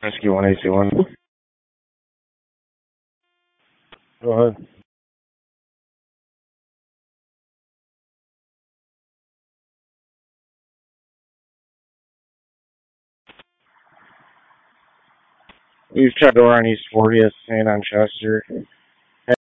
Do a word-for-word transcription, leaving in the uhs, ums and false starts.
Rescue one A C one. Go ahead. We've checked over on East fortieth and on Chester.